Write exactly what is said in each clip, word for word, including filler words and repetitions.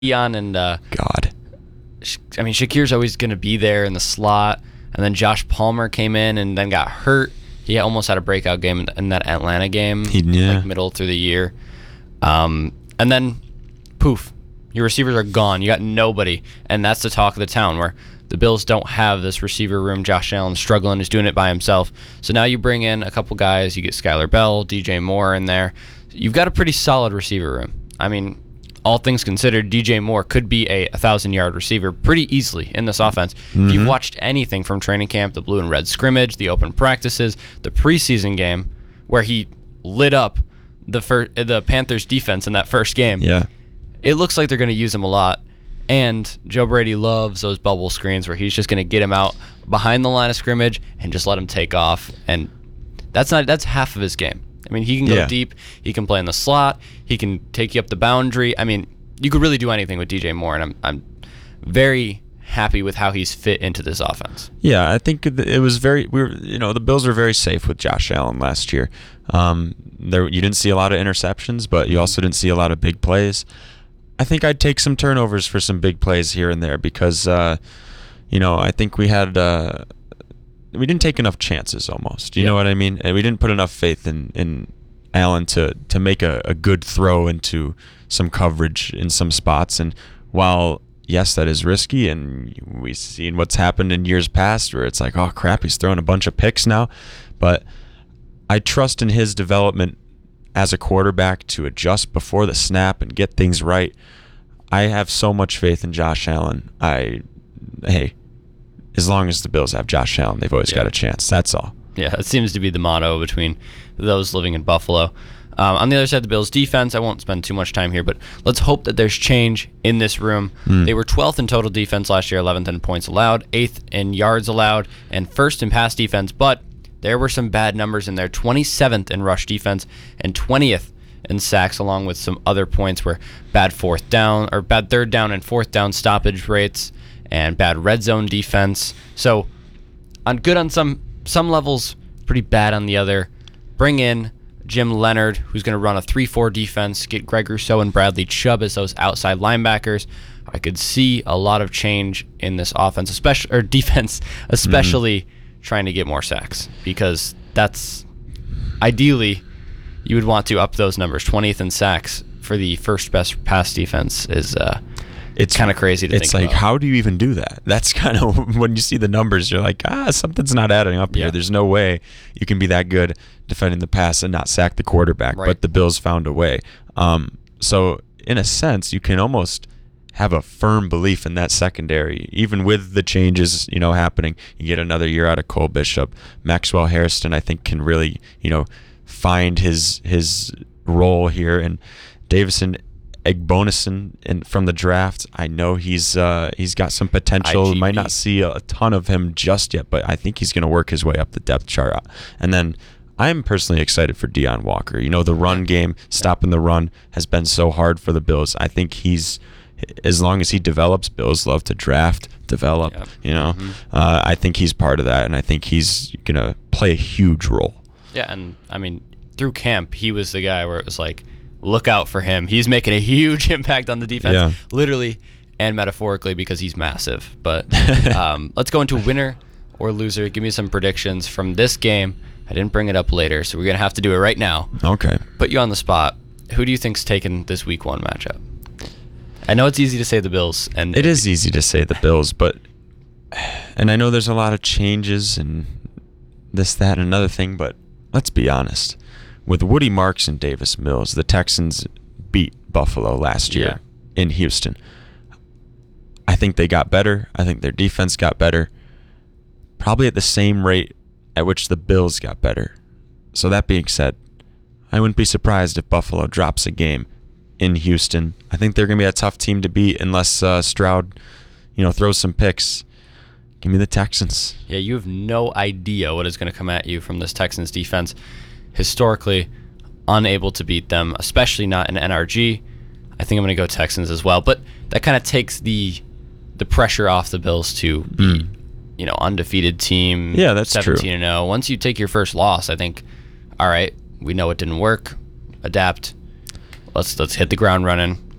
Dion and uh, God. I mean, Shakir's always going to be there in the slot, and then Josh Palmer came in and then got hurt. He almost had a breakout game in that Atlanta game, He, yeah. like middle through the year. Um, and then, poof, your receivers are gone. You got nobody, and that's the talk of the town, where the Bills don't have this receiver room. Josh Allen struggling, is doing it by himself. So now you bring in a couple guys. You get Skylar Bell, D J Moore in there. You've got a pretty solid receiver room. I mean, all things considered, D J Moore could be a one thousand-yard receiver pretty easily in this offense. Mm-hmm. If you've watched anything from training camp, the blue and red scrimmage, the open practices, the preseason game, where he lit up the fir- the Panthers defense in that first game, yeah, it looks like they're going to use him a lot. And Joe Brady loves those bubble screens where he's just going to get him out behind the line of scrimmage and just let him take off. And that's not that's half of his game. I mean, he can go yeah. deep. He can play in the slot. He can take you up the boundary. I mean, you could really do anything with D J Moore, and I'm I'm very happy with how he's fit into this offense. Yeah, I think it was very. We were, you know, the Bills were very safe with Josh Allen last year. Um, there you didn't see a lot of interceptions, but you also didn't see a lot of big plays. I think I'd take some turnovers for some big plays here and there because, uh, you know, I think we had. Uh, We didn't take enough chances almost. You yeah. know what I mean? And we didn't put enough faith in, in Allen to, to make a, a good throw into some coverage in some spots. And while, yes, that is risky, and we've seen what's happened in years past where it's like, oh, crap, he's throwing a bunch of picks now. But I trust in his development as a quarterback to adjust before the snap and get things right. I have so much faith in Josh Allen. I, hey, as long as the Bills have Josh Allen, they've always yeah. got a chance. That's all. Yeah, it seems to be the motto between those living in Buffalo. Um, on the other side, the Bills' defense, I won't spend too much time here, but let's hope that there's change in this room. Mm. They were twelfth in total defense last year, eleventh in points allowed, eighth in yards allowed, and first in pass defense, but there were some bad numbers in there. twenty-seventh in rush defense and twentieth in sacks, along with some other points where bad fourth down, or bad third down and fourth down stoppage rates, and bad red zone defense. So, on good on some some levels, pretty bad on the other. Bring in Jim Leonard, who's going to run a three four defense, get Greg Rousseau and Bradley Chubb as those outside linebackers. I could see a lot of change in this offense, especially or defense, especially mm-hmm. trying to get more sacks, because that's ideally you would want to up those numbers. twentieth in sacks for the first best pass defense is uh, it's kind of crazy to it's think like, about. how do you even do that? That's kind of, when you see the numbers, you're like, ah, something's not adding up Yeah. here. There's no way you can be that good defending the pass and not sack the quarterback. Right. But the Bills found a way. Um, so in a sense, you can almost have a firm belief in that secondary, even with the changes, you know, happening. You get another year out of Cole Bishop. Maxwell Hairston, I think, can really, you know, find his his role here. And Davison Egbonison in, from the draft, I know he's uh, he's got some potential. I G B. Might not see a ton of him just yet, but I think he's going to work his way up the depth chart. And then I'm personally excited for Deion Walker. You know, the run game, stopping the run, has been so hard for the Bills. I think he's, as long as he develops, Bills love to draft, develop. Yep. You know, Mm-hmm. uh, I think he's part of that, and I think he's going to play a huge role. Yeah, and I mean, through camp, he was the guy where it was like, look out for him. He's making a huge impact on the defense, Yeah. literally and metaphorically, because he's massive. But um, let's go into winner or loser. Give me some predictions from this game. I didn't bring it up later, so we're going to have to do it right now. Okay. Put you on the spot. Who do you think's taking this week one matchup? I know it's easy to say the Bills. And It is easy to say the Bills, but, and I know there's a lot of changes and this, that, and another thing, but let's be honest. With Woody Marks and Davis Mills, the Texans beat Buffalo last year Yeah. in Houston. I think they got better. I think their defense got better. Probably at the same rate at which the Bills got better. So that being said, I wouldn't be surprised if Buffalo drops a game in Houston. I think they're going to be a tough team to beat unless uh, Stroud, you know, throws some picks. Give me the Texans. Yeah, you have no idea what is going to come at you from this Texans defense. Historically unable to beat them, especially not in N R G. I think I'm going to go Texans as well, but that kind of takes the the pressure off the Bills to be, Mm. you know, undefeated team. Yeah, that's true. seventeen and oh. Once you take your first loss, I think, all right, we know it didn't work. Adapt. Let's let's hit the ground running.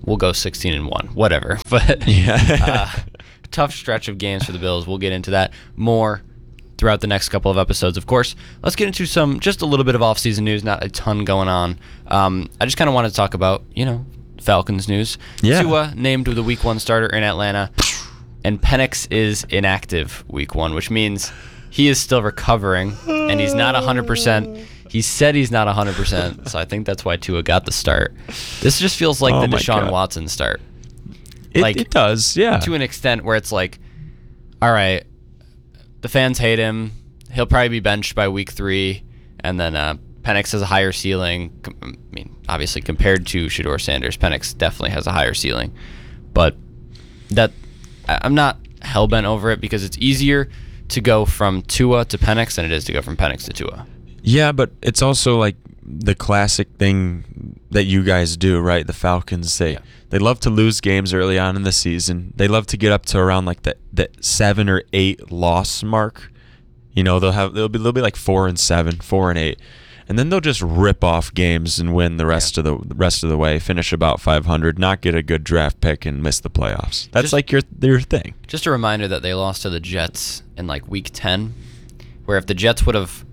we'll go sixteen and one, whatever. But Yeah. uh, tough stretch of games for the Bills. We'll get into that more throughout the next couple of episodes, of course. Let's get into some, just a little bit of offseason news, not a ton going on. Um, I just kind of want to talk about, you know, Falcons news. Yeah. Tua named the week one starter in Atlanta, and Penix is inactive week one, which means he is still recovering, and he's not one hundred percent. He said he's not one hundred percent, so I think that's why Tua got the start. This just feels like Oh the my Deshaun God. Watson start. It, like- it does, yeah. To an extent where it's like, all right, the fans hate him. He'll probably be benched by week three, and then uh, Penix has a higher ceiling. Com- I mean, obviously compared to Shedeur Sanders, Penix definitely has a higher ceiling. But that I- I'm not hell-bent over it because it's easier to go from Tua to Penix than it is to go from Penix to Tua. Yeah, but it's also like the classic thing that you guys do, right? The Falcons, they Yeah. they love to lose games early on in the season. They love to get up to around like the, the seven or eight loss mark. You know, they'll have they'll be they'll be like four and seven, four and eight, and then they'll just rip off games and win the rest Yeah. of the, the rest of the way. Finish about five hundred, not get a good draft pick, and miss the playoffs. That's Just- like your your thing. Just a reminder that they lost to the Jets in like week ten, where if the Jets would have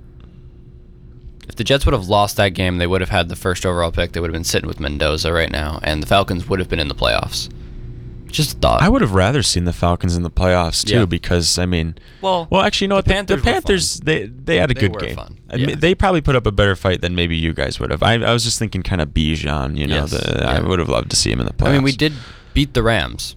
if the Jets would have lost that game, they would have had the first overall pick. They would have been sitting with Mendoza right now, and the Falcons would have been in the playoffs. Just a thought. I would have rather seen the Falcons in the playoffs too, Yeah. because I mean, well, well, actually, you know the what? The Panthers the were Panthers, fun. they they had a They good were game. fun. I mean, Yeah. they probably put up a better fight than maybe you guys would have. I, I was just thinking kind of Bijan. You know, Yes, the, I yeah. would have loved to see him in the playoffs. I mean, we did beat the Rams.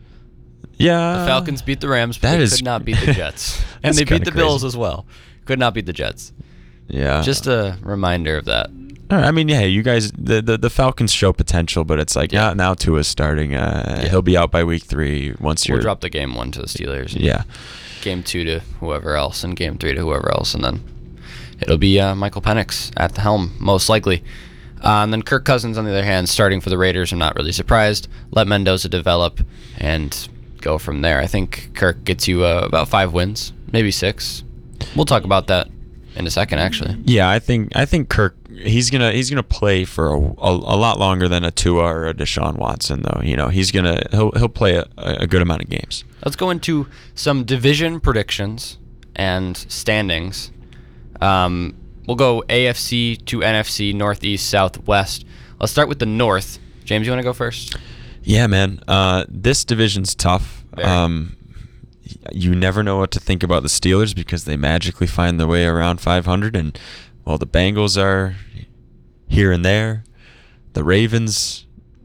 Yeah, The Falcons beat the Rams, but that they is- could not beat the Jets. And That's they beat kinda the Bills crazy. as well. Could not beat the Jets. Yeah, Just a reminder of that. All right, I mean, yeah, you guys, the, the, the Falcons show potential, but it's like, Yeah. yeah, now Tua's starting. Uh, Yeah. He'll be out by week three once We'll you're. drop the game one to the Steelers. Yeah, Game two to whoever else, and game three to whoever else, and then it'll be uh, Michael Penix at the helm, most likely. Uh, and then Kirk Cousins, on the other hand, starting for the Raiders. I'm not really surprised. Let Mendoza develop and go from there. I think Kirk gets you uh, about five wins, maybe six. We'll talk about that in a second, actually. yeah. I think I think Kirk he's gonna he's gonna play for a, a, a lot longer than a Tua or a Deshaun Watson, though. You know, he's gonna he'll he'll play a, a good amount of games. Let's go into some division predictions and standings. Um, we'll go A F C to N F C, Northeast, Southwest. Let's start with the North. James, you want to go first? Yeah, man. Uh, this division's tough. Very. Um, you never know what to think about the Steelers because they magically find their way around five hundred, and well, the Bengals are here and there. The Ravens,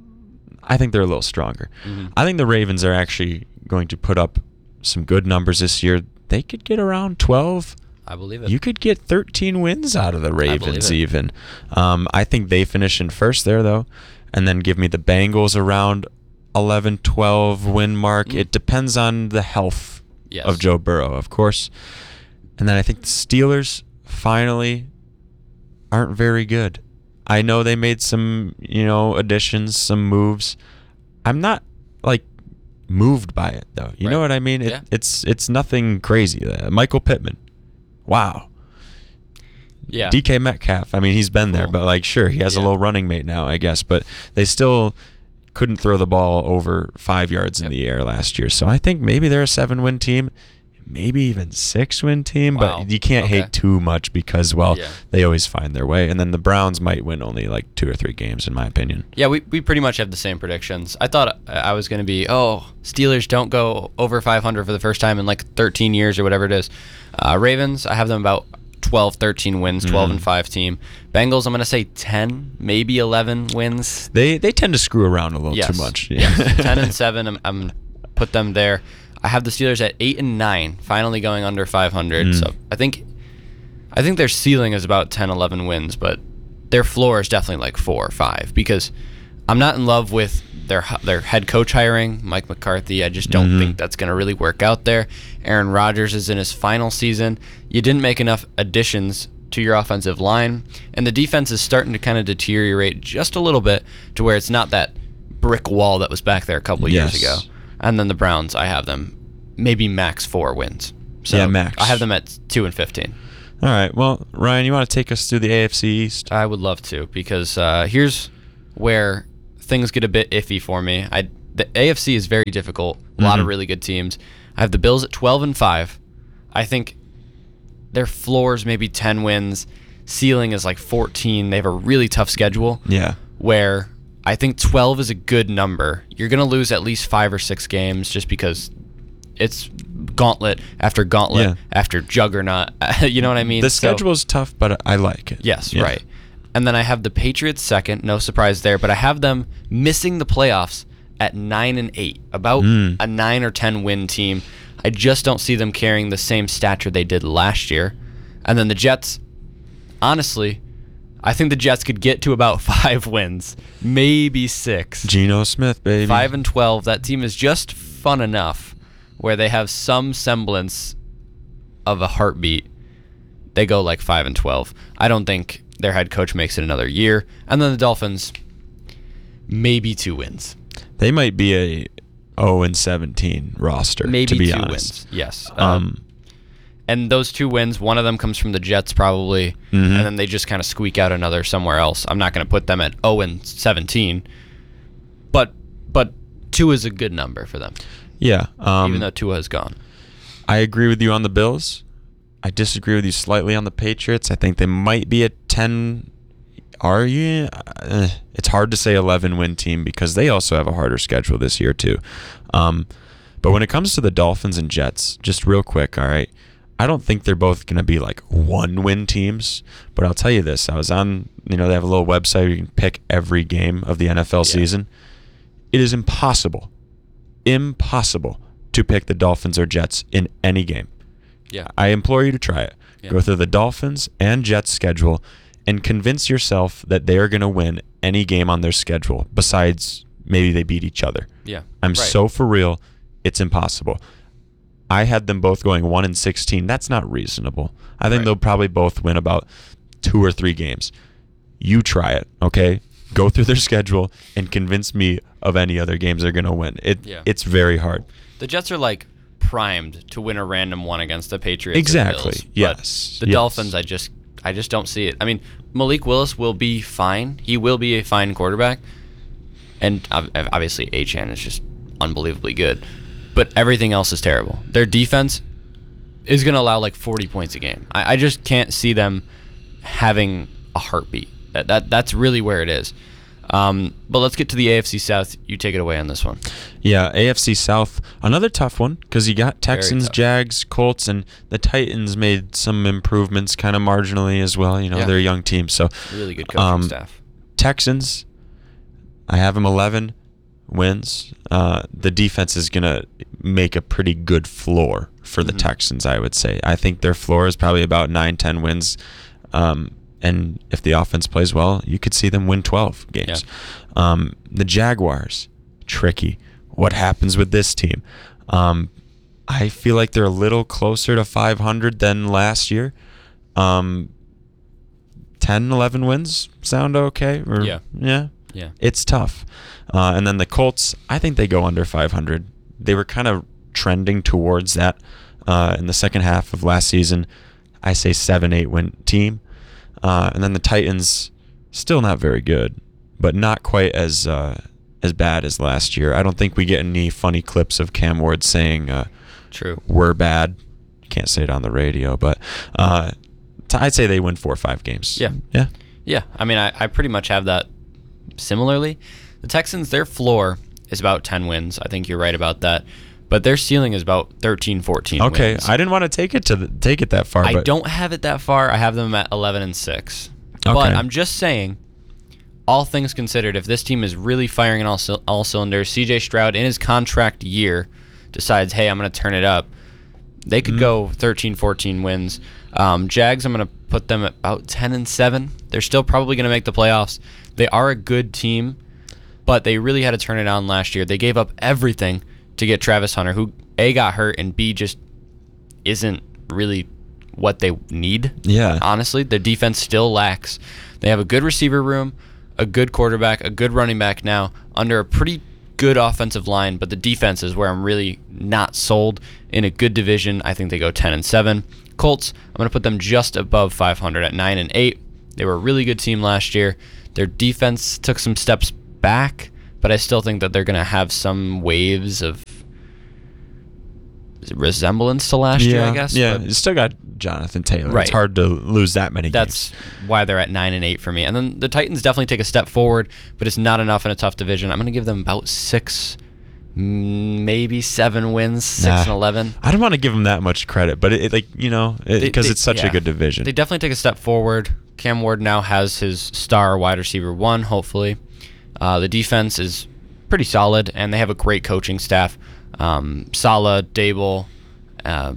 I think they're a little stronger. Mhm. I think the Ravens are actually going to put up some good numbers this year. They could get around twelve. I believe it. You could get thirteen wins out of the believe Ravens, it. even. Um, I think they finish in first there, though. And then give me the Bengals around eleven, twelve win mark. Mm. It depends on the health Yes. of Joe Burrow, of course. And then I think the Steelers finally aren't very good. I know they made some, you know, additions, some moves. I'm not like moved by it though. You know Right. what I mean? It, Yeah. It's it's nothing crazy. Uh, Michael Pittman. Wow. Yeah. D K Metcalf. I mean, he's been there, Cool. but like, sure, he has a Yeah. little running mate now, I guess. But they still couldn't throw the ball over five yards in Yep. the air last year. So I think maybe they're a seven-win team, maybe even six-win team. Wow. But you can't Okay. hate too much because, well, Yeah. they always find their way. And then the Browns might win only like two or three games, in my opinion. Yeah, we, we pretty much have the same predictions. I thought I was going to be, oh, Steelers don't go over five hundred for the first time in like thirteen years or whatever it is. Uh, Ravens, I have them about twelve, thirteen wins, twelve and five team. Bengals, I'm going to say ten, maybe eleven wins. They they tend to screw around a little Yes. too much. Yes. ten and seven, I'm, I'm put them there. I have the Steelers at eight and nine, finally going under five hundred. Mm. So I think I think their ceiling is about ten, eleven wins, but their floor is definitely like four or five because I'm not in love with their their head coach hiring, Mike McCarthy. I just don't Mhm. think that's going to really work out there. Aaron Rodgers is in his final season. You didn't make enough additions to your offensive line, and the defense is starting to kind of deteriorate just a little bit to where it's not that brick wall that was back there a couple of years Yes. ago. And then the Browns, I have them maybe max four wins. So Yeah, max. I have them at two and fifteen. All right. Well, Ryan, you want to take us through the A F C East? I would love to because uh, here's where things get a bit iffy for me. I the A F C is very difficult. A lot Mhm. of really good teams. I have the Bills at twelve and five. I think their floor is maybe ten wins. Ceiling is like fourteen. They have a really tough schedule. Yeah. Where I think twelve is a good number. You're going to lose at least five or six games just because it's gauntlet after gauntlet Yeah. after juggernaut. You know what I mean? The So- schedule is tough, but I like it. Yes, Yeah. right. And then I have the Patriots second. No surprise there, but I have them missing the playoffs at nine and eight, about Mm. a nine or ten win team. I just don't see them carrying the same stature they did last year. And then the Jets, honestly, I think the Jets could get to about five wins, maybe six. Geno Smith, baby. Five and twelve. That team is just fun enough where they have some semblance of a heartbeat. They go like five and twelve. I don't think their head coach makes it another year. And then the Dolphins, maybe two wins. They might be a oh and seventeen roster. Maybe to be two honest. wins. Yes. Um, Um, and those two wins, one of them comes from the Jets probably, Mhm. and then they just kind of squeak out another somewhere else. I'm not going to put them at oh and seventeen, but but two is a good number for them, yeah. Um, even though Tua is gone. I agree with you on the Bills. I disagree with you slightly on the Patriots. I think they might be a ten. Are you? Uh, it's hard to say eleven win team because they also have a harder schedule this year too. Um, but when it comes to the Dolphins and Jets, just real quick, all right. I don't think they're both going to be like one win teams, but I'll tell you this. I was on, you know, they have a little website where you can pick every game of the N F L Yeah. season. It is impossible, impossible to pick the Dolphins or Jets in any game. Yeah. I implore you to try it. Yeah. Go through the Dolphins and Jets schedule and convince yourself that they are going to win any game on their schedule besides maybe they beat each other. Yeah. I'm Right. so for real, it's impossible. I had them both going one and sixteen. That's not reasonable. I think Right. they'll probably both win about two or three games. You try it, okay? Go through their schedule and convince me of any other games they're going to win. It Yeah. It's very hard. The Jets are like primed to win a random one against the Patriots. Exactly. And Bills, Yes. But the Yes. Dolphins, I just, I just don't see it. I mean, Malik Willis will be fine. He will be a fine quarterback, and ob- obviously Achane is just unbelievably good. But everything else is terrible. Their defense is going to allow like forty points a game. I, I just can't see them having a heartbeat. That that that's really where it is. Um, but let's get to the A F C South. You take it away on this one. Yeah, A F C South, another tough one because you got Texans, tough. Jags, Colts, and the Titans made some improvements kind of marginally as well. You know, Yeah. they're a young team. So Really good coaching Um, staff. Texans, I have them eleven wins. Uh, the defense is going to make a pretty good floor for the Mhm. Texans, I would say. I think their floor is probably about nine, ten wins. Um, and if the offense plays well, you could see them win twelve games. Um, the Jaguars, tricky. What happens with this team? Um, I feel like they're a little closer to five hundred than last year. Um, ten, eleven wins sound okay? Or, Yeah. Yeah. Yeah. It's tough. Uh, and then the Colts, I think they go under five hundred. They were kind of trending towards that uh, in the second half of last season. I say seven, eight win team. Uh, and then the Titans, still not very good, but not quite as uh, as bad as last year. I don't think we get any funny clips of Cam Ward saying uh, True. we're bad. Can't say it on the radio, but uh, t- I'd say they win four or five games. Yeah. Yeah. Yeah, I mean, I, I pretty much have that similarly. The Texans, their floor is about ten wins. I think you're right about that. But their ceiling is about thirteen, fourteen Okay, wins. I didn't want to take it to the, take it that far. I but don't have it that far. I have them at eleven and six. Okay. But I'm just saying, all things considered, if this team is really firing on all, cyl- all cylinders, C J Stroud in his contract year decides, hey, I'm going to turn it up, they could Mhm. go thirteen, fourteen wins. Um, Jags, I'm going to put them at about ten and seven. They're still probably going to make the playoffs. They are a good team, but they really had to turn it on last year. They gave up everything to get Travis Hunter, who A, got hurt, and B, just isn't really what they need. Yeah. Honestly, their defense still lacks. They have a good receiver room, a good quarterback, a good running back now, under a pretty good offensive line, but the defense is where I'm really not sold. In a good division, I think they go ten and seven. Colts, I'm going to put them just above five hundred at nine and eight. They were a really good team last year. Their defense took some steps back, but I still think that they're going to have some waves of resemblance to last yeah, year, I guess. Yeah, but you still got Jonathan Taylor. Right. It's hard to lose that many that's games. why they're at nine and eight for me. And then the Titans definitely take a step forward, but it's not enough in a tough division. I'm going to give them about six, maybe seven wins, six Nah. and eleven. I don't want to give them that much credit, but it, it like you know, They- because they- it's such yeah. a good division. They definitely take a step forward. Cam Ward now has his star wide receiver one, hopefully. Uh, the defense is pretty solid, and they have a great coaching staff. Um, Saleh, Dable. Uh,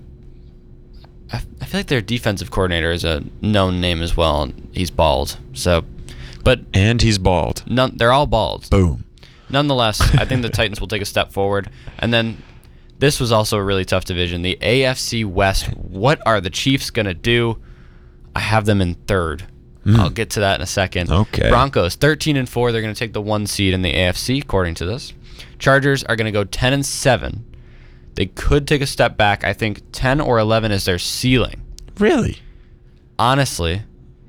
I, I feel like their defensive coordinator is a known name as well, and he's bald. So, but and he's bald. none, they're all bald. Boom. Nonetheless, I think the Titans will take a step forward. And then this was also a really tough division. The A F C West, what are the Chiefs going to do? I have them in third. Mm. I'll get to that in a second. Okay. Broncos, thirteen and four. They're going to take the one seed in the A F C, according to this. Chargers are going to go ten and seven. They could take a step back. I think ten or eleven is their ceiling. Really? Honestly,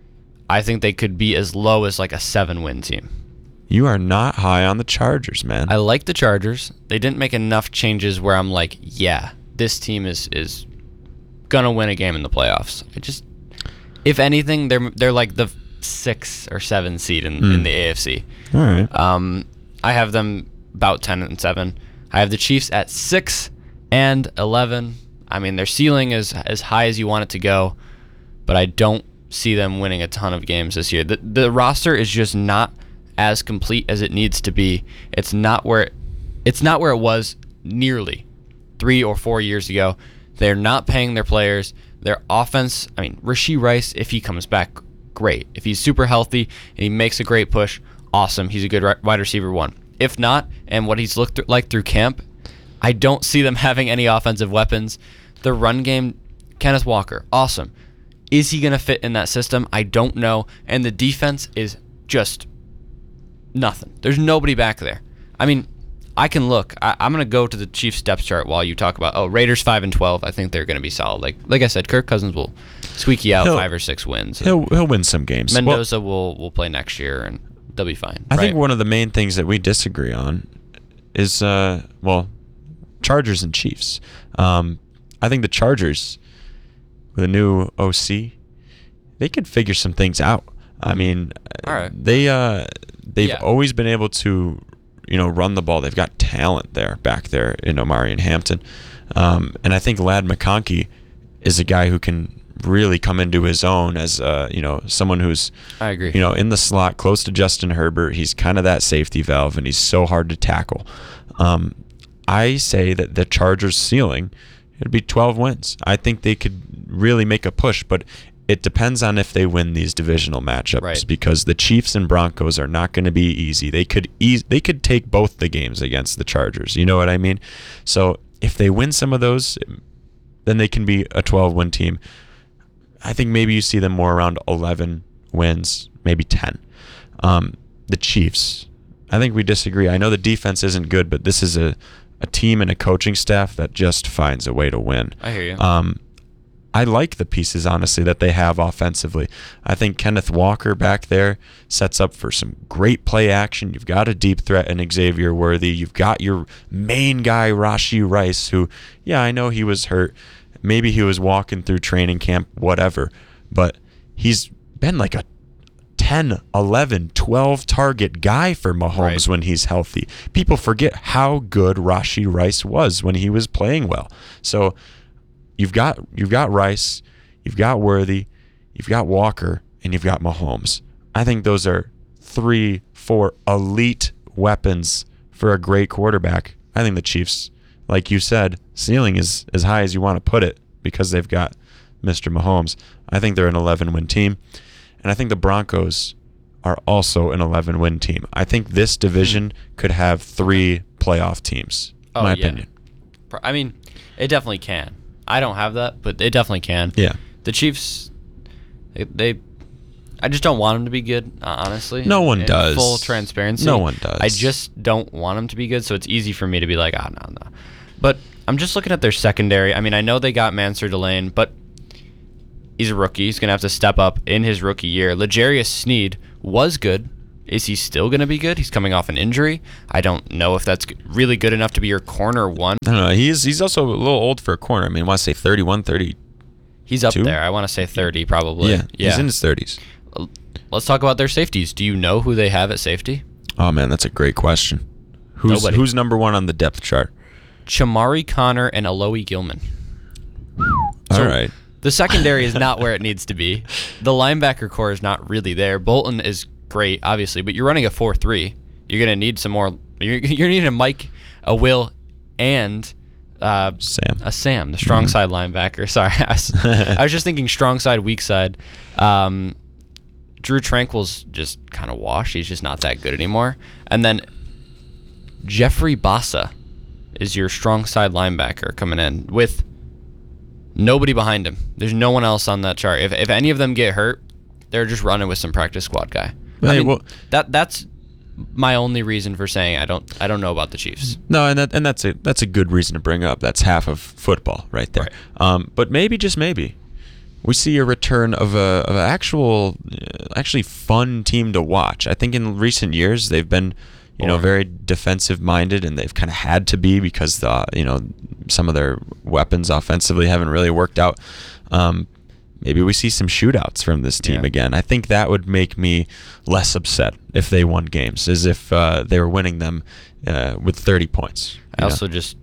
I think they could be as low as like a seven-win team. You are not high on the Chargers, man. I like the Chargers. They didn't make enough changes where I'm like, yeah, this team is is gonna win a game in the playoffs. I just, if anything, they're they're like the six or seven seed in, Mm. in the A F C. All right. Um, I have them about ten and seven. I have the Chiefs at six and eleven. I mean, their ceiling is as high as you want it to go, but I don't see them winning a ton of games this year. The the roster is just not as complete as it needs to be. It's not where it, it's not where it was nearly three or four years ago. They're not paying their players. Their offense, I mean, Rashee Rice, if he comes back, great. If he's super healthy and he makes a great push, awesome. He's a good ri- wide receiver one. If not, and what he's looked th- like through camp, I don't see them having any offensive weapons. The run game, Kenneth Walker, awesome. Is he going to fit in that system? I don't know. And the defense is just nothing. There's nobody back there. I mean, I can look. I, I'm going to go to the Chiefs depth chart while you talk about, oh, Raiders five and twelve. I think they're going to be solid. Like like I said, Kirk Cousins will squeaky out He'll- five or six wins. He'll he'll win some games. Well, Mendoza will will play next year, and they'll be fine. I right? think one of the main things that we disagree on is, uh, well, Chargers and Chiefs. Um, I think the Chargers, with a new O C, they could figure some things out. I mean, All right. they uh, they've Yeah. always been able to, you know, run the ball. They've got talent there back there in Omari and Hampton, um, and I think Ladd McConkey is a guy who can really come into his own as uh, you know, someone who's I agree. you know, in the slot close to Justin Herbert. He's kind of that safety valve, and he's so hard to tackle. Um, I say that the Chargers' ceiling, it'd be twelve wins. I think they could really make a push, but it depends on if they win these divisional matchups, Right. because the Chiefs and Broncos are not going to be easy. They could eas- they could take both the games against the Chargers. You know what I mean? So if they win some of those, then they can be a twelve-win team. I think maybe you see them more around eleven wins, maybe ten. Um, the Chiefs, I think we disagree. I know the defense isn't good, but this is a, a team and a coaching staff that just finds a way to win. I hear you. Um, I like the pieces, honestly, that they have offensively. I think Kenneth Walker back there sets up for some great play action. You've got a deep threat in Xavier Worthy. You've got your main guy, Rashee Rice, who, yeah, I know he was hurt. Maybe he was walking through training camp, whatever. But he's been like a ten, eleven, twelve target guy for Mahomes Right. when he's healthy. People forget how good Rashee Rice was when he was playing well. So you've got you've got Rice, you've got Worthy, you've got Walker, and you've got Mahomes. I think those are three, four elite weapons for a great quarterback. I think the Chiefs, like you said, ceiling is as high as you want to put it because they've got Mister Mahomes. I think they're an eleven-win team. And I think the Broncos are also an eleven-win team. I think this division could have three playoff teams, in Oh, my yeah. opinion. Pro- I mean, it definitely can. I don't have that, but it definitely can. Yeah. The Chiefs, they, they I just don't want them to be good, uh, honestly. No one In does. Full transparency. No one does. I just don't want them to be good, so it's easy for me to be like, ah, no, no. But I'm just looking at their secondary. I mean, I know they got Mansur Delane, but he's a rookie. He's going to have to step up in his rookie year. L'Jarius Sneed was good Is he still going to be good? He's coming off an injury. I don't know if that's really good enough to be your corner one. I don't know. He's he's also a little old for a corner. I mean, I want to say thirty-one, thirty. He's up there. I want to say thirty probably. Yeah, yeah, he's in his thirties. Let's talk about their safeties. Do you know who they have at safety? Oh, man, that's a great question. Who's Nobody. Who's number one on the depth chart? Chamari Connor and Alohi Gilman. So, all right. The secondary is not where it needs to be. The linebacker core is not really there. Bolton is great, obviously, but you're running a four three. You're going to need some more. You're, you're needing a Mike, a Will, and uh, Sam. a Sam, the strong mm-hmm. side linebacker. Sorry, I was, I was just thinking strong side, weak side. Um, Drew Tranquil's just kind of washed. He's just not that good anymore. And then Jeffrey Bassa is your strong side linebacker coming in with nobody behind him. There's no one else on that chart. If if any of them get hurt, they're just running with some practice squad guy. Hey, I mean, well, that that's my only reason for saying I don't I don't know about the Chiefs. No, and that and that's a that's a good reason to bring up. That's half of football right there. Right. Um, but maybe just maybe we see a return of a of an actual actually fun team to watch. I think in recent years they've been you know very defensive minded, and they've kind of had to be because the you know some of their weapons offensively haven't really worked out. Um, maybe we see some shootouts from this team yeah. again. I think that would make me less upset if they won games, as if uh, they were winning them uh, with thirty points. I also know? just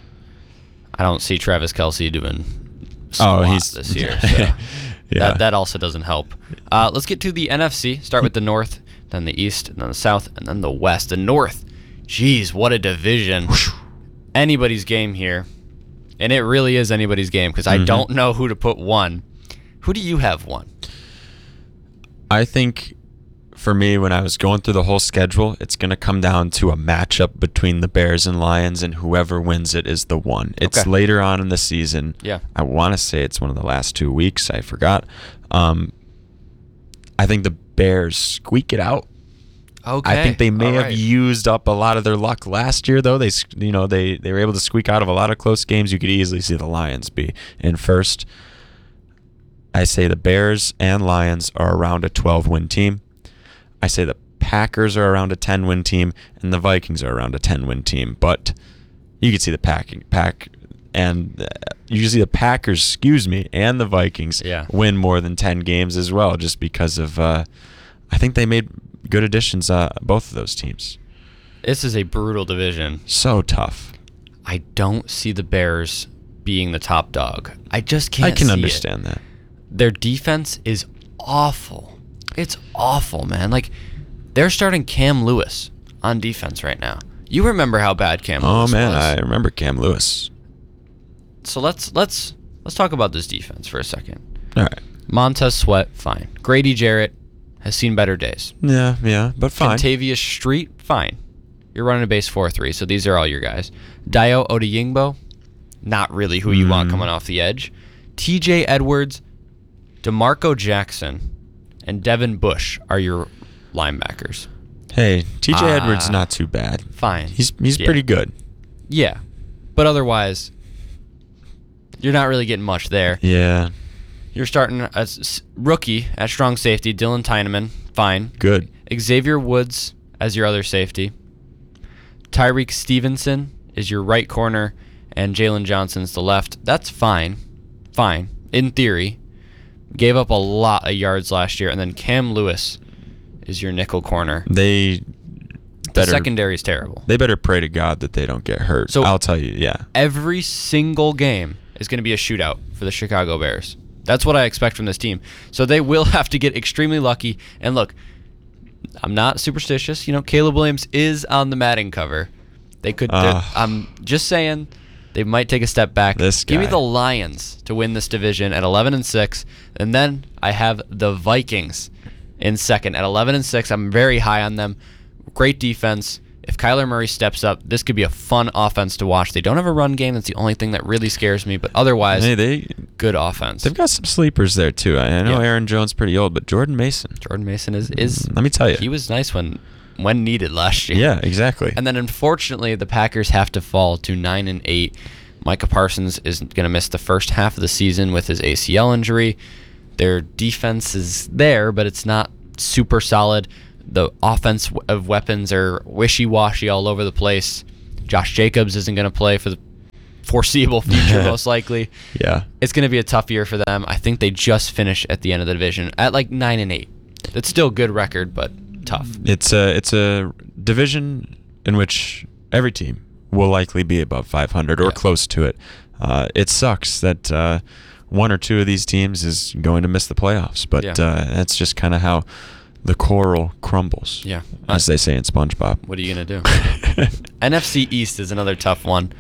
I don't see Travis Kelce doing oh he's this year. So yeah. that that also doesn't help. Uh, let's get to the N F C. Start with the North, then the East, and then the South, and then the West. The North, geez, what a division! Anybody's game here, and it really is anybody's game because mm-hmm. I don't know who to put one. Who do you have one? I think for me, when I was going through the whole schedule, it's going to come down to a matchup between the Bears and Lions, and whoever wins it is the one. It's okay. later on in the season. Yeah. I want to say it's one of the last two weeks. I forgot. Um, I think the Bears squeak it out. Okay. I think they may All have right. used up a lot of their luck last year, though. They, you know, they, they were able to squeak out of a lot of close games. You could easily see the Lions be in first. I say the Bears and Lions are around a twelve-win team. I say the Packers are around a ten-win team, and the Vikings are around a ten-win team. But you can see the pack, pack and uh, you can see the Packers, excuse me, and the Vikings yeah. win more than ten games as well, just because of. Uh, I think they made good additions, uh, both of those teams. This is a brutal division. So tough. I don't see the Bears being the top dog. I just can't. I can see understand it. that. Their defense is awful. It's awful, man. Like, they're starting Cam Lewis on defense right now. You remember how bad Cam oh, Lewis man, was. I remember Cam Lewis. So let's let's let's talk about this defense for a second. All right. Montez Sweat, fine. Grady Jarrett has seen better days. Yeah, yeah, but fine. Contavious Street, fine. You're running a base four three, so these are all your guys. Dayo Odeyingbo, not really who you mm. want coming off the edge. T J Edwards, DeMarco Jackson, and Devin Bush are your linebackers. Hey, T J uh, Edwards not too bad. Fine. He's he's yeah. pretty good. Yeah. But otherwise, you're not really getting much there. Yeah. You're starting as rookie at strong safety, Dylan Tyneman, fine. Good. Xavier Woods as your other safety. Tyreek Stevenson is your right corner, and Jalen Johnson's the left. That's fine. Fine. In theory. Gave up a lot of yards last year, and then Cam Lewis is your nickel corner. They the better, secondary is terrible. They better pray to God that they don't get hurt. So I'll tell you, yeah. Every single game is going to be a shootout for the Chicago Bears. That's what I expect from this team. So they will have to get extremely lucky. And look, I'm not superstitious. You know, Caleb Williams is on the Madden cover. They could. Uh, I'm just saying. They might take a step back. This guy. Give me the Lions to win this division at eleven and six, and then I have the Vikings in second at eleven and six. I'm very high on them. Great defense. If Kyler Murray steps up, this could be a fun offense to watch. They don't have a run game. That's the only thing that really scares me. But otherwise, hey, they good offense. They've got some sleepers there too. I know yeah. Aaron Jones pretty old, but Jordan Mason. Jordan Mason is is. Let me tell you, he was nice when. when needed last year. Yeah, exactly. And then unfortunately, the Packers have to fall to nine and eight. Micah Parsons is going to miss the first half of the season with his A C L injury. Their defense is there, but it's not super solid. The offense of weapons are wishy-washy all over the place. Josh Jacobs isn't going to play for the foreseeable future, most likely. Yeah. It's going to be a tough year for them. I think they just finished at the end of the division at like nine and eight. That's still a good record, but tough. It's a it's a division in which every team will likely be above five hundred or Yeah. close to it. Uh, it sucks that uh, one or two of these teams is going to miss the playoffs, but Yeah. uh, that's just kind of how the coral crumbles, Yeah. as they say in SpongeBob. What are you going to do? N F C East is another tough one.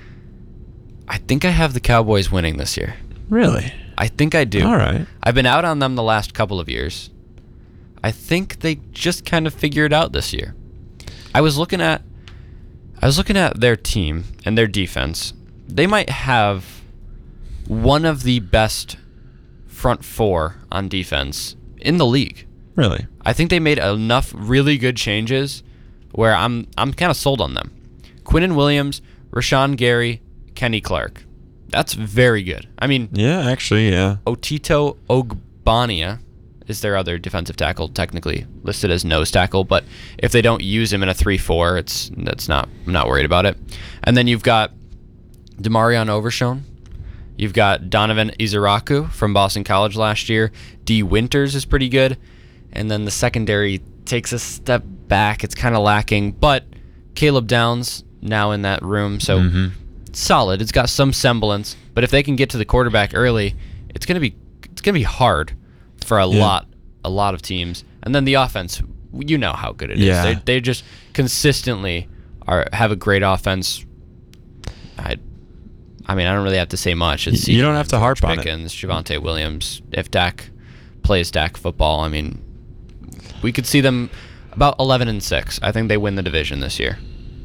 I think I have the Cowboys winning this year. Really? I think I do. All right. I've been out on them the last couple of years. I think they just kind of figured it out this year. I was looking at I was looking at their team and their defense. They might have one of the best front four on defense in the league. Really? I think they made enough really good changes where I'm I'm kind of sold on them. Quinnen Williams, Rashawn Gary, Kenny Clark. That's very good. I mean, Yeah, actually, yeah. Otito Ogbania is their other defensive tackle, technically listed as nose tackle, but if they don't use him in a three four, it's that's not I'm not worried about it. And then you've got Demarion Overshown. You've got Donovan Izaraku from Boston College last year. D. Winters is pretty good. And then the secondary takes a step back. It's kind of lacking, but Caleb Downs now in that room, so Mhm. it's solid. It's got some semblance, but if they can get to the quarterback early, it's gonna be it's gonna be hard for a Yeah. lot a lot of teams. And then the offense, you know how good it is. Yeah. They they just consistently are have a great offense. I I mean, I don't really have to say much. It's You don't have to harp George on it. Pickens, Javonte Williams. If Dak plays Dak football, I mean, we could see them about eleven and six. I think they win the division this year.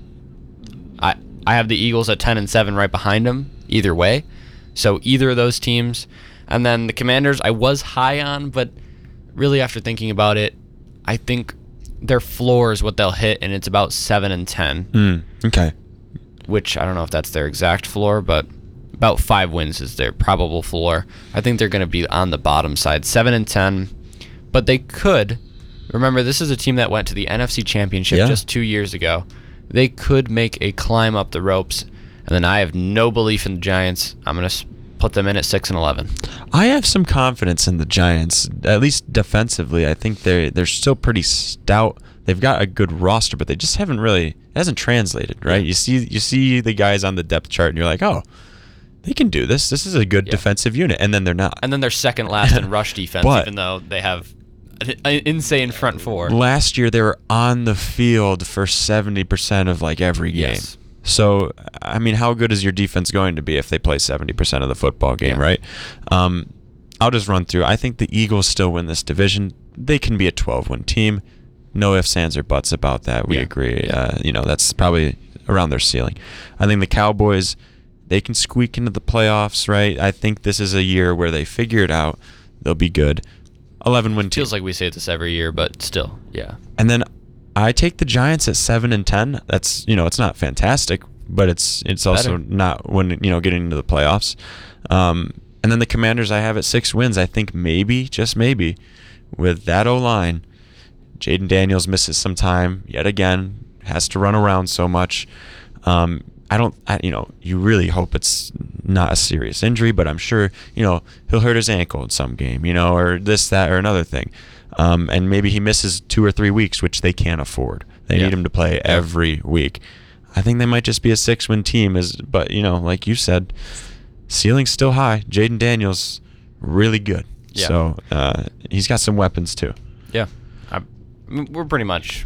I I have the Eagles at ten and seven right behind them. Either way, so either of those teams, and then the Commanders I was high on, but really after thinking about it, I think their floor is what they'll hit, and it's about seven and ten. Mm, okay. Which I don't know if that's their exact floor, but about five wins is their probable floor. I think they're going to be on the bottom side, seven and ten, but they could. Remember, this is a team that went to the N F C Championship Yeah. just two years ago. They could make a climb up the ropes, and then I have no belief in the Giants. I'm going to put them in at six and eleven. I have some confidence in the Giants, at least defensively. I think they're they're still pretty stout. They've got a good roster, but they just haven't really it hasn't translated, right? You see you see the guys on the depth chart, and you're like, oh, they can do this. This is a good Yeah. defensive unit, and then they're not. And then they're second last in rush defense, But- even though they have an an insane front four. Last year they were on the field for seventy percent of like every game. Yes. So, I mean, how good is your defense going to be if they play seventy percent of the football game, Yeah. right? Um, I'll just run through. I think the Eagles still win this division. They can be a twelve-win team. No ifs, ands, or buts about that. We Yeah. agree. Yeah. Uh, you know, that's probably around their ceiling. I think the Cowboys, they can squeak into the playoffs, right? I think this is a year where they figure it out. They'll be good. eleven-win team. Feels like we say this every year, but still, yeah. And then I take the Giants at seven and ten. That's you know it's not fantastic, but it's it's also Better. not when you know getting into the playoffs. Um, and then the Commanders I have at six wins. I think maybe just maybe with that O line, Jaden Daniels misses some time yet again. Has to run around so much. Um, I don't, I, you know, you really hope it's not a serious injury, but I'm sure, you know, he'll hurt his ankle in some game, you know, or this, that, or another thing. Um, and maybe he misses two or three weeks, which they can't afford. They Yeah. need him to play every week. I think they might just be a six-win team, is, but, you know, like you said, ceiling's still high. Jaden Daniels, really good. Yeah. So uh, he's got some weapons, too. Yeah, I, I mean, we're pretty much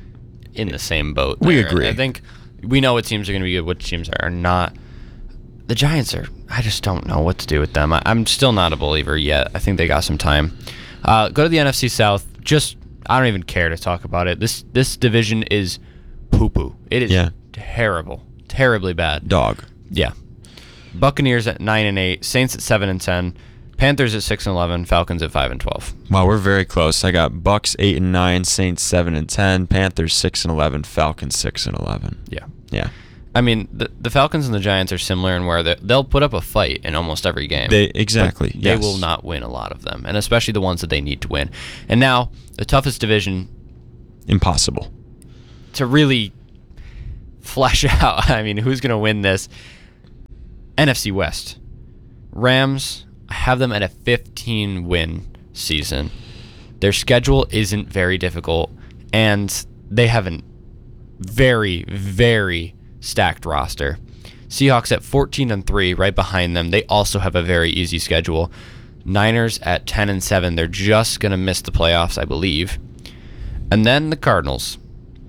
in the same boat. We there. agree. I think we know what teams are going to be good, what teams are not. The Giants are. I just don't know what to do with them. I, I'm still not a believer yet. I think they got some time. Uh, go to the N F C South. Just I don't even care to talk about it. This this division is poo poo. It is Yeah. terrible, terribly bad. Dog. Yeah. Buccaneers at nine and eight, Saints at seven and ten, Panthers at six and eleven, Falcons at five and twelve. Wow, we're very close. I got Bucks eight and nine, Saints seven and ten, Panthers six and eleven, Falcons six and eleven. Yeah. Yeah, I mean, the the Falcons and the Giants are similar in where they- they'll put up a fight in almost every game. they but exactly. They yes. will not win a lot of them, and especially the ones that they need to win. And now, the toughest division impossible. To really flesh out, I mean, who's going to win this? N F C West. Rams, I have them at a fifteen win season. Their schedule isn't very difficult, and they have a very, very stacked roster. Seahawks at fourteen and three, right behind them. They also have a very easy schedule. Niners at ten and seven. They're just going to miss the playoffs, I believe. And then the Cardinals.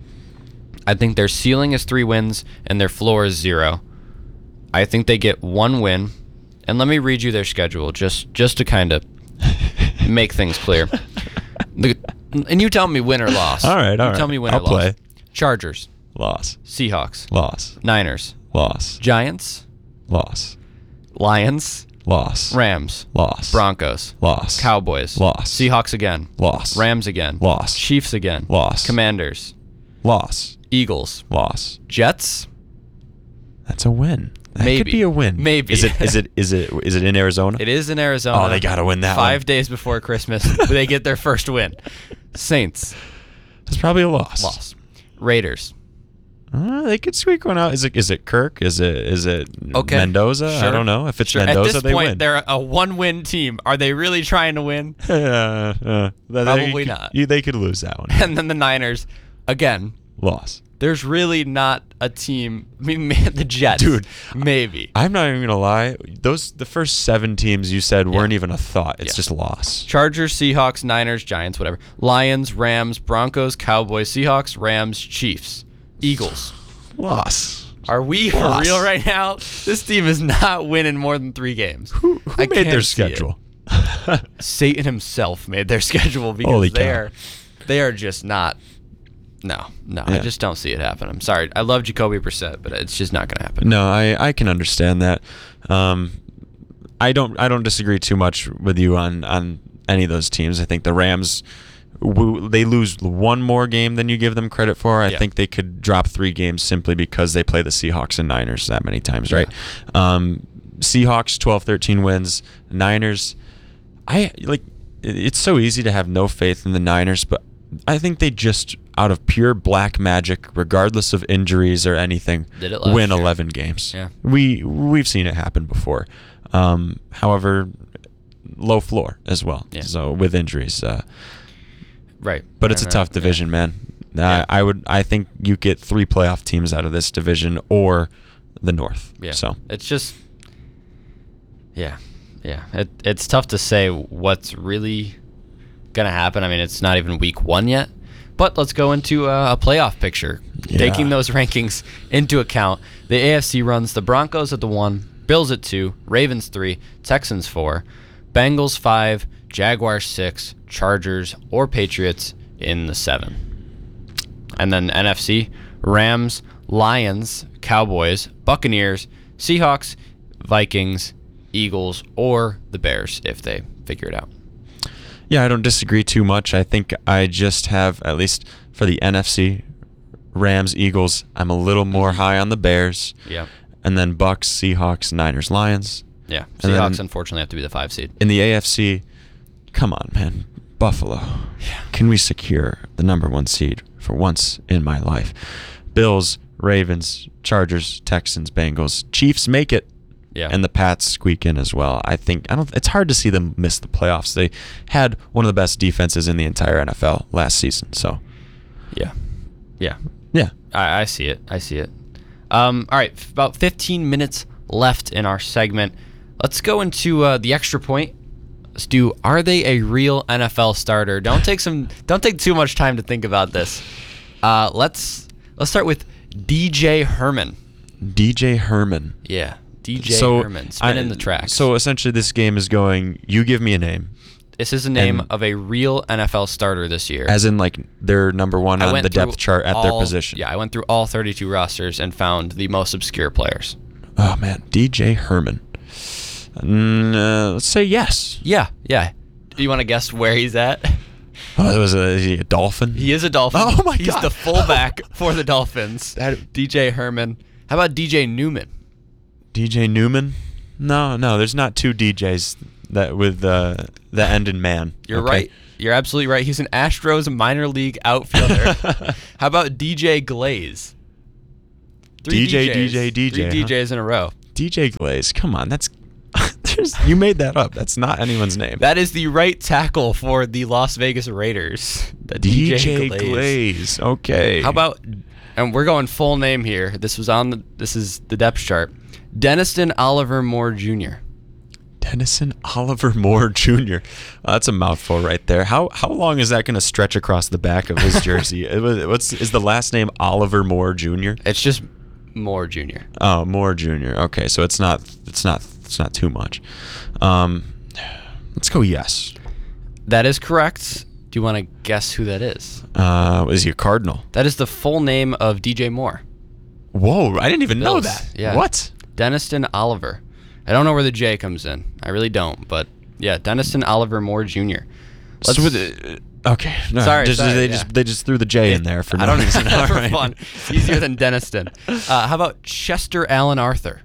I think their ceiling is three wins, and their floor is zero. I think they get one win. And let me read you their schedule, just, just to kind of make things clear. The, and you tell me win or loss. All right, all you right. Tell me win I'll or loss. play. Chargers. Loss. Seahawks. Loss. Niners. Loss. Giants. Loss. Lions. Loss. Rams. Loss. Broncos. Loss. Cowboys. Loss. Seahawks again. Loss. Rams again. Loss. Chiefs again. Loss. Commanders. Loss. Eagles. Loss. Jets. That's a win. That Maybe. could be a win. Maybe. Is it? Is it? Is it? Is it in Arizona? It is in Arizona. Oh, they gotta win that Five one. days before Christmas, they get their first win. Saints. That's probably a loss. Loss. Raiders. Uh, they could squeak one out. Is it? Is it Kirk? Is it? Is it Okay. Mendoza? Sure. I don't know. If it's Sure. Mendoza, At this they point, win. they're a one-win team. Are they really trying to win? uh, uh, they- Probably could- not. You, they could lose that one. And then the Niners, again. Loss. There's really not a team. I mean, man, the Jets, Dude, maybe. I'm not even gonna lie. Those the first seven teams you said weren't even a thought. It's Yeah. just loss. Chargers, Seahawks, Niners, Giants, whatever. Lions, Rams, Broncos, Cowboys, Seahawks, Rams, Chiefs, Eagles. Loss. Are we for Loss. real right now? This team is not winning more than three games. Who, who I made their can't see it. schedule? Satan himself made their schedule because Holy they cow. are they are just not. No, no, I Yeah. just don't see it happen. I'm sorry. I love Jacoby Brissett, but it's just not going to happen. No, I, I can understand that. Um, I don't I don't disagree too much with you on, on any of those teams. I think the Rams, w- they lose one more game than you give them credit for. I Yeah. think they could drop three games simply because they play the Seahawks and Niners that many times, right? Um, Seahawks twelve thirteen wins. Niners, I like. it- It's so easy to have no faith in the Niners, but I think they just, out of pure black magic, regardless of injuries or anything, Did it last win year. eleven games. Yeah. We we've seen it happen before. Um, however, low floor as well. Yeah. So with injuries, uh, Right. but it's a And, uh, tough yeah. division, man. Yeah. I, I would I think you get three playoff teams out of this division or the North. Yeah. So it's just, yeah, yeah. It, it's tough to say what's really gonna happen. I mean, it's not even week one yet. But let's go into uh, a playoff picture, Yeah. taking those rankings into account. The A F C runs the Broncos at the one, Bills at two, Ravens three, Texans four, Bengals five, Jaguars six, Chargers or Patriots in the seven. And then N F C, Rams, Lions, Cowboys, Buccaneers, Seahawks, Vikings, Eagles, or the Bears if they figure it out. yeah, I don't disagree too much. I think I just have, at least for the N F C, Rams, Eagles, I'm a little more high on the Bears. Yeah. And then Bucks, Seahawks, Niners, Lions. Yeah. And Seahawks then- unfortunately have to be the five seed. In the A F C, come on, man. Buffalo. Can we secure the number one seed for once in my life? Bills, Ravens, Chargers, Texans, Bengals. Chiefs make it. Yeah. And the Pats squeak in as well. I think I don't. It's hard to see them miss the playoffs. They had one of the best defenses in the entire N F L last season. So, Yeah. Yeah. yeah. I, I see it. I see it. Um, all right. f- About fifteen minutes left in our segment. Let's go into uh, the extra point. Let's do. Are they a real N F L starter? Don't take some. Don't take too much time to think about this. Uh, let's let's start with D J Herman. D J Herman. Yeah. D J So Herman. Spinning I- the tracks. So essentially, this game is going. You give me a name, this is the name and- of a real N F L starter this year. as in like they're number one I on went the depth through chart at their all- position. Yeah, I went through all thirty-two rosters and found the most obscure players. Oh man, D J Herman. Mm, uh, let's say yes. Yeah, yeah. Do you want to guess where he's at? Oh, it was a, is he a Dolphin. He is a Dolphin. Oh my He's God. the fullback for the Dolphins. That- D J Herman. How about D J Newman? D J Newman. No, no, there's not two D Js that with uh, that end in man. You're okay? right. You're absolutely right. He's an Astros minor league outfielder. How about D J Glaze? Three D J, D Js, D J, D J, Three huh? D Js in a row. D J Glaze, come on, that's there's, you made that up. That's not anyone's name. That is the right tackle for the Las Vegas Raiders. The D J, D J Glaze. Glaze. Okay. How about, and we're going full name here. This was on the, this is the depth chart. Deniston Oliver Moore Junior Dennison Oliver Moore Junior Uh, that's a mouthful right there. How how long is that going to stretch across the back of his jersey? It was- What's is the last name Oliver Moore Junior? It's just Moore Junior Oh, Moore Junior Okay, so it's not it's not it's not too much. Um, let's go yes. That is correct. Do you want to guess who that is? Uh, is he a Cardinal? That is the full name of D J Moore. Whoa, I didn't even know Bills, that. yeah. What? Deniston Oliver. I don't know where the J comes in. I really don't. But yeah, Deniston Oliver Moore Junior Let's, So with the- okay. No, Sorry, just, sorry, they yeah. just they just threw the J in there for I no don't reason. know. All For right. fun. Easier than Deniston. Uh, how about Chester Allen Arthur?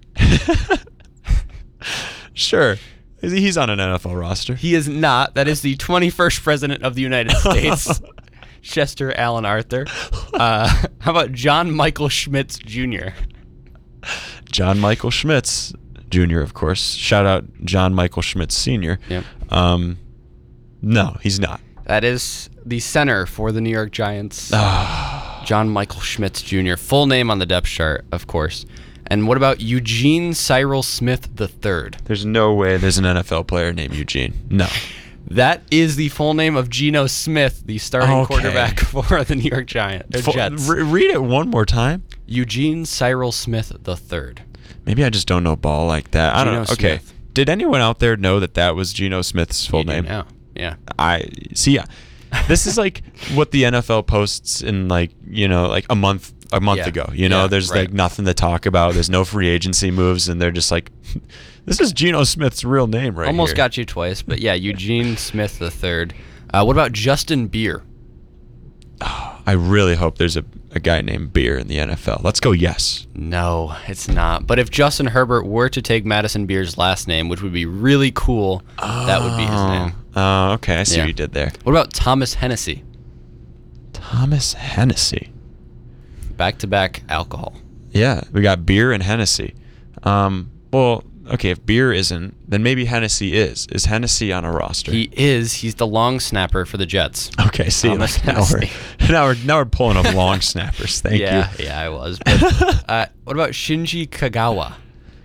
Sure. He's on an N F L roster. He is not. That is the twenty-first president of the United States, Chester Allen Arthur. Uh, how about John Michael Schmitz Junior? John Michael Schmitz Junior, of course. Shout out John Michael Schmitz Senior Yep. Um, no, he's not. That is the center for the New York Giants, Ah. John Michael Schmitz Junior Full name on the depth chart, of course. And what about Eugene Cyril Smith the third? There's no way there's an N F L player named Eugene. No. That is the full name of Geno Smith, the starting Okay. quarterback for the New York Giants. Fu- Jets. re- read it one more time. Eugene Cyril Smith the third. Maybe I just don't know ball like that. I don't Geno know. Okay. Smith. Did anyone out there know that that was Geno Smith's full You do name? now. Yeah. I see. This is like what the N F L posts in like you know like a month a month Yeah. ago. You know, Yeah, there's right. like nothing to talk about. There's no free agency moves, and they're just like, this is Geno Smith's real name right Almost here. got you twice, but yeah, Eugene Smith the third. Uh, what about Justin Beer? I really hope there's a, a guy named Beer in the N F L. Let's go yes. No, it's not. But if Justin Herbert were to take Madison Beer's last name, which would be really cool, that would be his name. Oh, okay. I see Yeah. what you did there. What about Thomas Hennessy? Thomas Hennessy. Back-to-back alcohol. Yeah, we got Beer and Hennessy. Um, well, okay, if Beer isn't, then maybe Hennessy is. Is Hennessy on a roster? He is. He's the long snapper for the Jets. Okay, see, Thomas like, now, we're, Hennessy. now we're now we're pulling up long snappers. Thank yeah, you. yeah, I was. But, uh, what about Shinji Kagawa?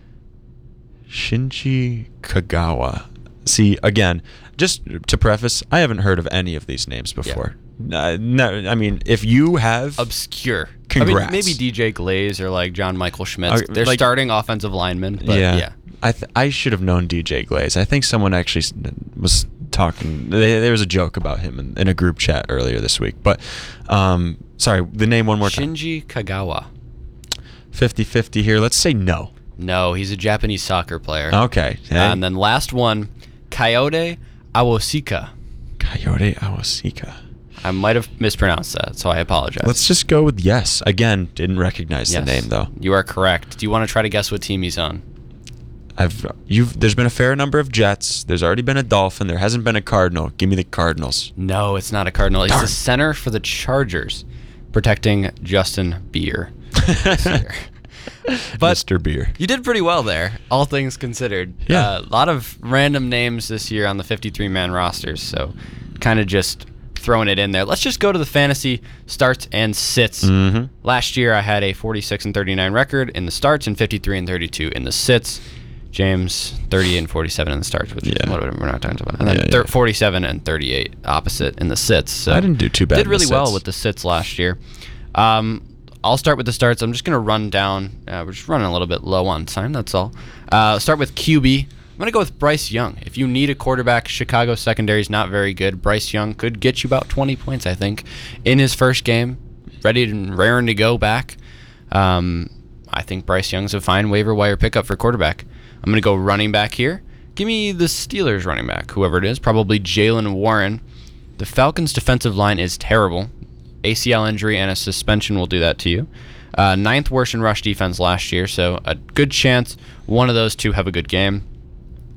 Shinji Kagawa. See, again, just to preface, I haven't heard of any of these names before. Uh, no, I mean, if you have, Obscure. Congrats. I mean, maybe D J Glaze or like John Michael Schmitz. Uh, They're like- starting offensive linemen. But yeah. yeah, I th- I should have known D J Glaze. I think someone actually s- was talking. They, there was a joke about him in, in a group chat earlier this week. But um, sorry, the name one more time. Shinji Kagawa. fifty-fifty here. Let's say no. No, he's a Japanese soccer player. Okay. Uh, and then last one, Coyote Awosika. Coyote Awosika. I might have mispronounced that, so I apologize. Let's just go with yes. Again, didn't recognize Yes, the name though. You are correct. Do you want to try to guess what team he's on? I've you've there's been a fair number of Jets. There's already been a Dolphin. There hasn't been a Cardinal. Give me the Cardinals. No, it's not a Cardinal. He's Darn. the center for the Chargers, protecting Justin Beer. But Mister Beer. you did pretty well there, all things considered. Yeah. Uh, a lot of random names this year on the fifty-three man rosters, so kind of just throwing it in there. Let's just go to the fantasy starts and sits. Mm-hmm. Last year, I had a forty-six and thirty-nine record in the starts and fifty-three and thirty-two in the sits. James, thirty and forty-seven in the starts, which Yeah. is what we're not talking about. And then Yeah, thir- yeah. forty-seven and thirty-eight opposite in the sits. So I didn't do too bad Did in the really well sits. with the sits last year. Um, I'll start with the starts. I'm just going to run down. Uh, we're just running a little bit low on time, that's all. Uh, start with Q B. I'm going to go with Bryce Young. If you need a quarterback, Chicago secondary is not very good. Bryce Young could get you about twenty points, I think, in his first game. Ready and raring to go back. Um, I think Bryce Young's a fine waiver wire pickup for quarterback. I'm going to go running back here. Give me the Steelers running back, whoever it is, probably Jalen Warren. The Falcons' defensive line is terrible. A C L injury and a suspension will do that to you. Uh, ninth worst in rush defense last year, so a good chance one of those two have a good game.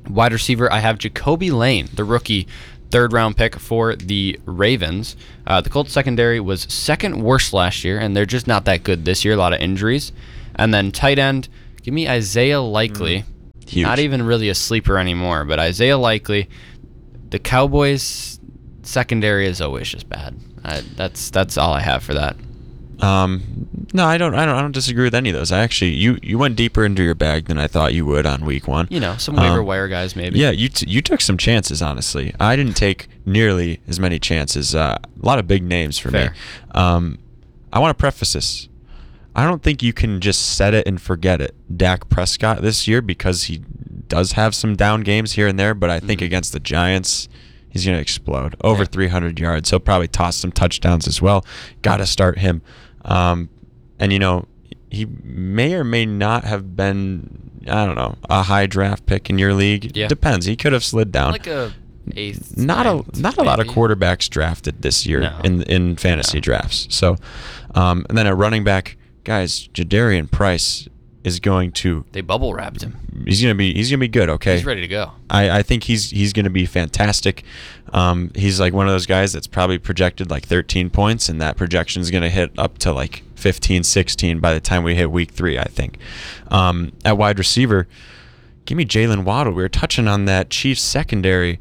Wide receiver, I have Jacoby Lane, the rookie third round pick for the Ravens. Uh, the Colts secondary was second worst last year, and they're just not that good this year. A lot of injuries. And then tight end, give me Isaiah Likely. Huge. Not even really a sleeper anymore, but Isaiah Likely. The Cowboys secondary is always just bad. I, that's that's all I have for that. Um, no, I don't. I don't. I don't disagree with any of those. I actually, you you went deeper into your bag than I thought you would on week one. You know, some waiver Um, wire guys maybe. Yeah, you t- you took some chances. Honestly, I didn't take nearly as many chances. Uh, a lot of big names for Fair. me. Um, I want to preface this. I don't think you can just set it and forget it. Dak Prescott this year, because he does have some down games here and there, but I think Mhm. against the Giants, he's going to explode. Over Yeah. three hundred yards. He'll probably toss some touchdowns as well. Got to start him. Um, and, you know, he may or may not have been, I don't know, a high draft pick in your league. Yeah. Depends. He could have slid down. Like a eighth. not a ninth, not a lot of maybe. quarterbacks drafted this year No. in in fantasy No. drafts. So, um, and then at running back, guys, Jadarian Price is going to They bubble wrapped him. he's gonna be he's gonna be good. Okay, He's ready to go. I, I think he's he's going to be fantastic. Um, he's like one of those guys that's probably projected like thirteen points, and that projection is going to hit up to like fifteen, sixteen by the time we hit week three, I think. Um, at wide receiver, give me Jalen Waddle. We were touching on that Chiefs secondary.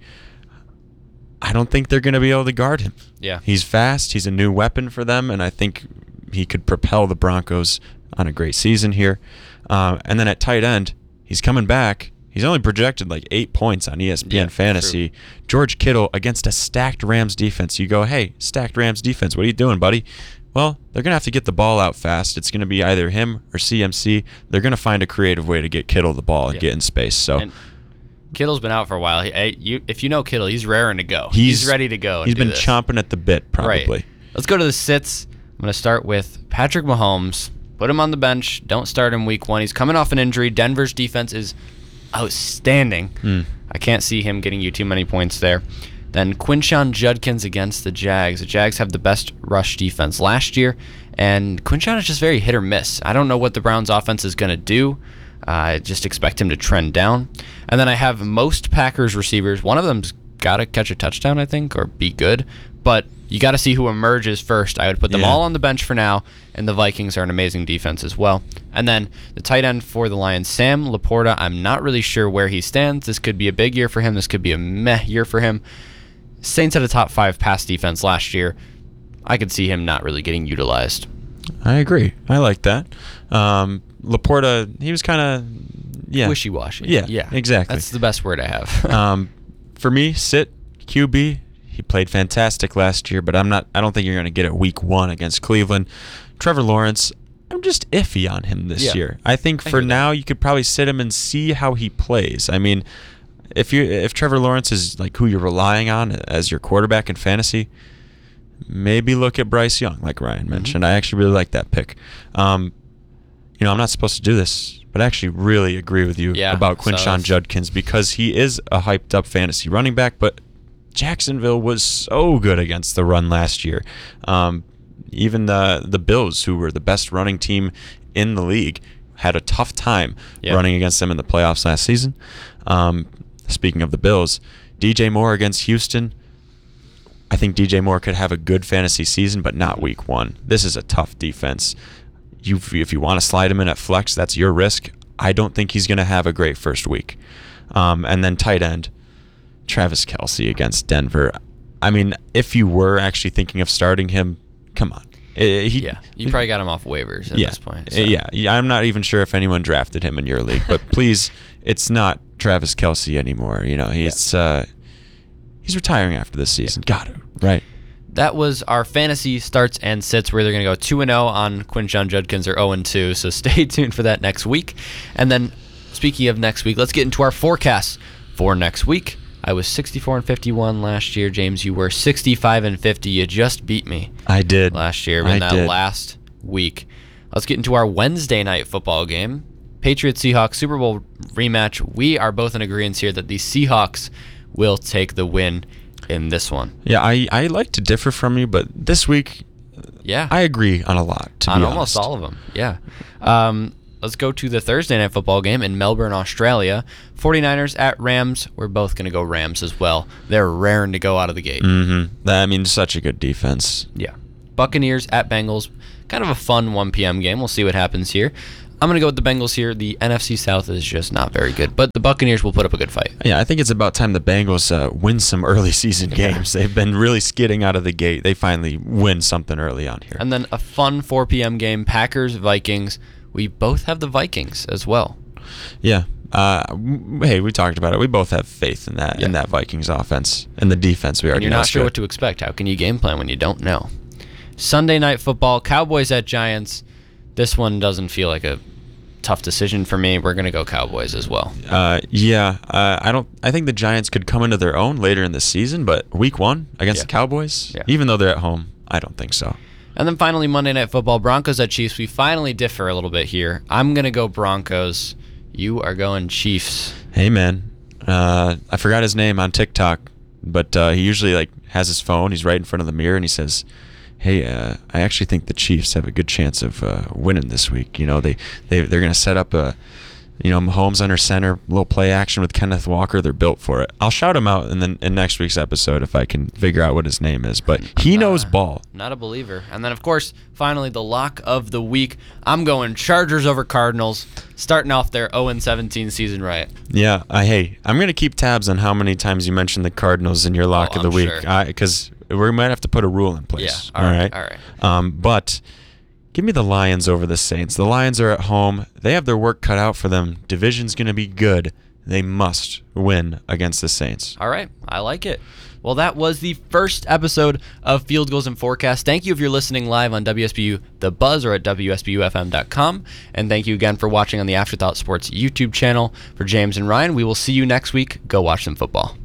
I don't think they're going to be able to guard him. Yeah. He's fast. He's a new weapon for them, and I think he could propel the Broncos on a great season here. Uh, and then at tight end, he's coming back. He's only projected like eight points on E S P N Yeah, Fantasy. true. George Kittle against a stacked Rams defense. You go, hey, stacked Rams defense, what are you doing, buddy? Well, they're going to have to get the ball out fast. It's going to be either him or C M C. They're going to find a creative way to get Kittle the ball and Yeah. get in space. So And Kittle's been out for a while. He, hey, you, if you know Kittle, he's raring to go. He's- He's, ready to go. and he's do been this. chomping at the bit, probably. Right. Let's go to the sits. I'm going to start with Patrick Mahomes. Put him on the bench. Don't start him week one. He's coming off an injury. Denver's defense is outstanding. Hmm. I can't see him getting you too many points there. Then Quinshon Judkins against the Jags. The Jags have the best rush defense last year, and Quinshon is just very hit or miss. I don't know what the Browns offense is going to do. I just expect him to trend down. And then I have most Packers receivers. One of them's got to catch a touchdown, I think, or be good. But you got to see who emerges first. I would put them Yeah. all on the bench for now, and the Vikings are an amazing defense as well. And then the tight end for the Lions, Sam Laporta. I'm not really sure where he stands. This could be a big year for him. This could be a meh year for him. Saints had a top five pass defense last year. I could see him not really getting utilized. I agree. I like that. Um, Laporta, he was kind of, yeah. Wishy-washy. Yeah, yeah, exactly. That's the best word I have. um, for me, sit Q B. He played fantastic last year, but I'm not. I don't think you're going to get it week one against Cleveland. Trevor Lawrence, I'm just iffy on him this Yeah. year. I think I for hear that. now you could probably sit him and see how he plays. I mean, if you if Trevor Lawrence is like who you're relying on as your quarterback in fantasy, maybe look at Bryce Young, like Ryan mentioned. I actually really like that pick. Um, you know, I'm not supposed to do this, but I actually really agree with you Yeah, about so Quinshon that's- Judkins because he is a hyped up fantasy running back, but Jacksonville was so good against the run last year. Um, even the the Bills, who were the best running team in the league, had a tough time Yeah. running against them in the playoffs last season. Um, speaking of the Bills, D J Moore against Houston. I think D J Moore could have a good fantasy season, but not week one. This is a tough defense. You, if you want to slide him in at flex, that's your risk. I don't think he's going to have a great first week. Um, and then tight end, Travis Kelce against Denver. I mean, if you were actually thinking of starting him, come on. Uh, he, yeah, you probably got him off waivers at yeah, this point. uh, so. yeah, yeah. I'm not even sure if anyone drafted him in your league, but please, it's not Travis Kelce anymore. You know, he's uh, he's retiring after this season. Got to, right? That was our fantasy starts and sits. We're either going to go two and oh on Quinshon Judkins or oh and two, so stay tuned for that next week. And then, speaking of next week, let's get into our forecasts for next week. I was sixty-four and fifty-one last year. James, you were sixty-five and fifty. You just beat me I did last year I in that did. last week. Let's get into our Wednesday night football game. Patriots Seahawks Super Bowl rematch. We are both in agreement here that the Seahawks will take the win in this one. Yeah, I, I like to differ from you, but this week Yeah. I agree on a lot. To on be almost honest. all of them. Yeah. Um, let's go to the Thursday night football game in Melbourne, Australia. 49ers at Rams. We're both going to go Rams as well. They're raring to go out of the gate. Mm-hmm. I mean, such a good defense. Yeah. Buccaneers at Bengals. Kind of a fun one p.m. game. We'll see what happens here. I'm going to go with the Bengals here. The N F C South is just not very good, but the Buccaneers will put up a good fight. Yeah, I think it's about time the Bengals uh, win some early season games. They've been really skidding out of the gate. They finally win something early on here. And then a fun four p.m. game, Packers-Vikings. We both have the Vikings as well. Yeah. Uh, w- hey, we talked about it. We both have faith in that Yeah. in that Vikings offense and the defense. We already And you're know not is sure good. what to expect. How can you game plan when you don't know? Sunday night football, Cowboys at Giants. This one doesn't feel like a tough decision for me. We're going to go Cowboys as well. Uh, yeah, uh, I don't. I think the Giants could come into their own later in the season, but Week One against Yeah. the Cowboys, Yeah. even though they're at home, I don't think so. And then finally, Monday Night Football, Broncos at Chiefs. We finally differ a little bit here. I'm going to go Broncos. You are going Chiefs. Hey man, uh, I forgot his name on TikTok, but uh, he usually like has his phone. He's right in front of the mirror, and he says, "Hey, uh, I actually think the Chiefs have a good chance of uh, winning this week. You know, they they they're gonna set up a, you know, Mahomes under center, little play action with Kenneth Walker. They're built for it. I'll shout him out in the in next week's episode if I can figure out what his name is. But he Uh, knows ball. Not a believer. And then, of course, finally, the lock of the week. I'm going Chargers over Cardinals, starting off their oh and seventeen season right. Yeah. I hey, I'm gonna keep tabs on how many times you mention the Cardinals in your lock Oh, of the I'm week, sure. because we might have to put a rule in place. Yeah, all right, all right. Um, but give me the Lions over the Saints. The Lions are at home. They have their work cut out for them. Division's going to be good. They must win against the Saints. All right. I like it. Well, that was the first episode of Field Goals and Forecast. Thank you if you're listening live on W S B U The Buzz or at W S B U F M dot com. And thank you again for watching on the Afterthought Sports YouTube channel. For James and Ryan, we will see you next week. Go watch some football.